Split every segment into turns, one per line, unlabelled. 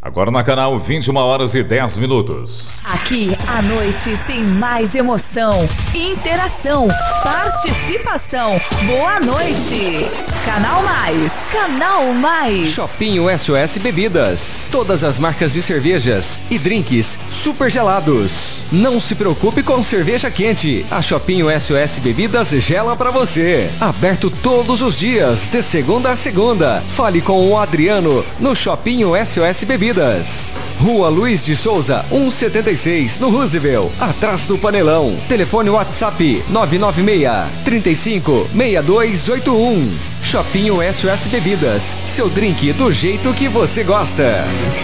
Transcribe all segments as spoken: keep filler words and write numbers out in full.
Agora na canal, vinte e uma horas e dez minutos.
Aqui, à noite, tem mais emoção, interação, participação. Boa noite. Canal Mais. Canal Mais.
Shopinho S O S Bebidas. Todas as marcas de cervejas e drinks super gelados. Não se preocupe com cerveja quente. A Shopinho S O S Bebidas gela pra você. Aberto todos os dias, de segunda a segunda. Fale com o Adriano no Shopinho S O S Bebidas. Rua Luiz de Souza, cento e setenta e seis, no Roosevelt, atrás do Panelão. Telefone WhatsApp nove nove seis, três cinco, seis dois oito um. Shopinho S O S Bebidas, seu drink do jeito que você gosta.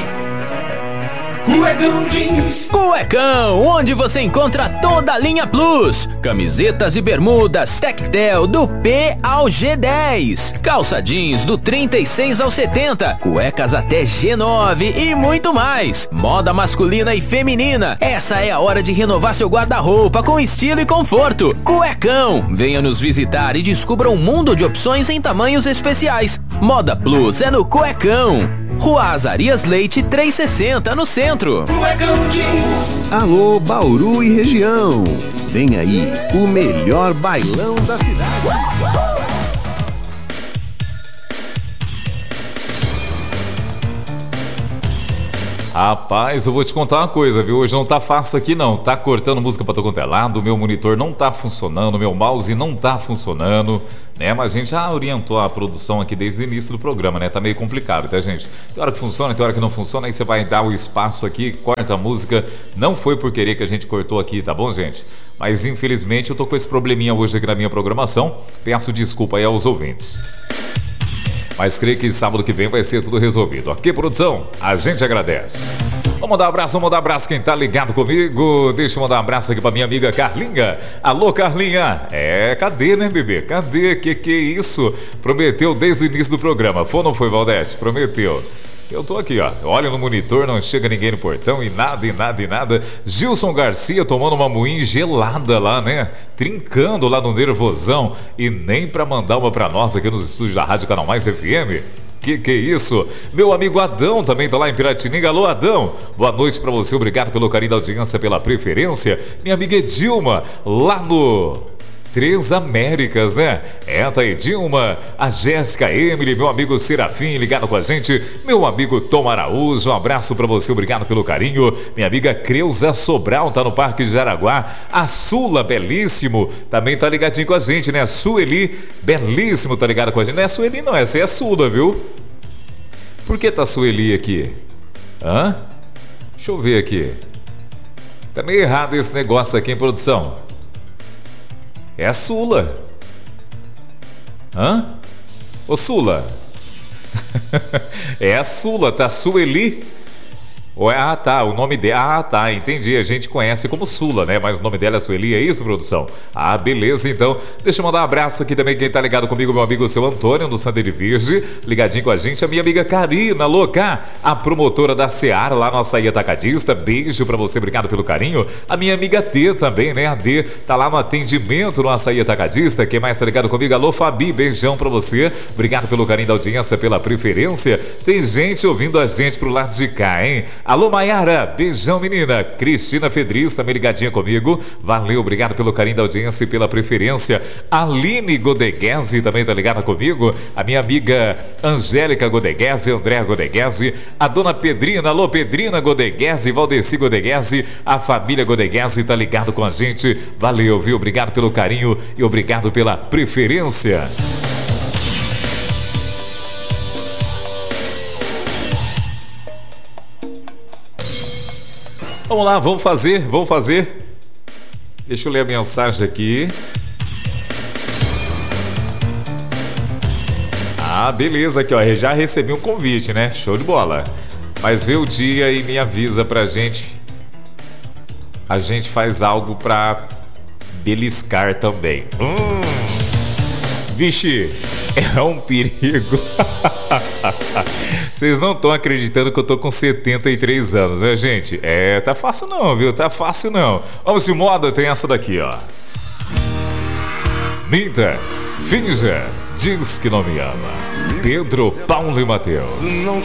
Cuecão Jeans.
Cuecão, onde você encontra toda a linha Plus. Camisetas e bermudas Tectel do P ao G dez. Calça jeans do trinta e seis ao setenta. Cuecas até G nove e muito mais. Moda masculina e feminina. Essa é a hora de renovar seu guarda-roupa com estilo e conforto. Cuecão, venha nos visitar e descubra um mundo de opções em tamanhos especiais. Moda Plus é no Cuecão. Rua Azarias Leite trezentos e sessenta, no centro.
Cuecão Jeans.
Alô, Bauru e região. Vem aí o melhor bailão da cidade.
Rapaz, eu vou te contar uma coisa, viu? Hoje não tá fácil aqui não. Tá cortando música pra todo quanto é lado, meu monitor não tá funcionando, meu mouse não tá funcionando, né? Mas a gente já orientou a produção aqui desde o início do programa, né? Tá meio complicado, tá, gente? Tem hora que funciona, tem hora que não funciona, aí você vai dar o espaço aqui, corta a música. Não foi por querer que a gente cortou aqui, tá bom, gente? Mas infelizmente eu tô com esse probleminha hoje aqui na minha programação. Peço desculpa aí aos ouvintes. Mas creio que sábado que vem vai ser tudo resolvido. Ok, produção? A gente agradece. Vamos mandar um abraço, vamos mandar um abraço quem tá ligado comigo. Deixa eu mandar um abraço aqui pra minha amiga Carlinha. Alô, Carlinha. É, cadê, né, bebê? Cadê? Que que é isso? Prometeu desde o início do programa. Foi ou não foi, Valdete? Prometeu. Eu tô aqui, ó. Olha no monitor, não chega ninguém no portão e nada, e nada, e nada. Gilson Garcia tomando uma moinha gelada lá, né? Trincando lá no nervosão. E nem pra mandar uma pra nós aqui nos estúdios da Rádio Canal Mais F M. Que que é isso? Meu amigo Adão também tá lá em Piratininga. Alô, Adão. Boa noite pra você. Obrigado pelo carinho da audiência, pela preferência. Minha amiga Edilma, lá no Três Américas, né? É, tá aí Dilma, a Jéssica Emily, meu amigo Serafim ligado com a gente, meu amigo Tom Araújo, um abraço pra você, obrigado pelo carinho. Minha amiga Creuza Sobral tá no Parque de Jaraguá. A Sula, belíssimo, também tá ligadinho com a gente, né? Sueli, belíssimo, tá ligado com a gente. Não é Sueli não, essa é a Sula, viu? Por que tá Sueli aqui? Hã? Deixa eu ver aqui. Tá meio errado esse negócio aqui, em produção. É a Sula. Hã? Ô Sula. É a Sula, tá? Sueli. Ou é, ah, tá, o nome dela, ah, tá, entendi, a gente conhece como Sula, né, mas o nome dela é Sueli, é isso, produção? Ah, beleza, então, deixa eu mandar um abraço aqui também, quem tá ligado comigo, meu amigo, seu Antônio, do Sanderi Virgem, ligadinho com a gente, a minha amiga Karina, louca, a promotora da Seara, lá no Açaí Atacadista, beijo pra você, obrigado pelo carinho, a minha amiga T também, né, a D, tá lá no atendimento no Açaí Atacadista, quem mais tá ligado comigo, alô, Fabi, beijão pra você, obrigado pelo carinho da audiência, pela preferência, tem gente ouvindo a gente pro lado de cá, hein? Alô, Maiara, beijão, menina. Cristina Fedriz, também ligadinha comigo. Valeu, obrigado pelo carinho da audiência e pela preferência. Aline Godeguese também tá ligada comigo. A minha amiga Angélica Godeguese, Andréa Godeguese. A dona Pedrina, alô, Pedrina Godeguese, Valdeci Godeguese. A família Godeguese tá ligado com a gente. Valeu, viu? Obrigado pelo carinho e obrigado pela preferência. Vamos lá, vamos fazer, vamos fazer. Deixa eu ler a mensagem aqui. Ah, beleza, aqui ó, eu já recebi um convite, né? Show de bola. Mas vê o dia e me avisa pra gente. A gente faz algo pra beliscar também. Hum, vixe, é um perigo. Vocês não estão acreditando que eu tô com setenta e três anos, né, gente? É, tá fácil não, viu? Tá fácil não. Vamos de moda, tem essa daqui, ó. Minta, finja, diz que não me ama. Pedro, Paulo e Matheus.
Não